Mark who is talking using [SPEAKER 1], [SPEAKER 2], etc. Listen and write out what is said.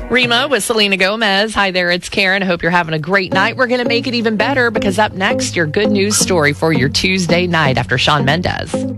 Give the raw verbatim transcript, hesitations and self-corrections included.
[SPEAKER 1] Rima with Selena Gomez. Hi there, it's Karen. I hope you're having a great night. We're going to make it even better because up next, your good news story for your Tuesday night after Shawn Mendes.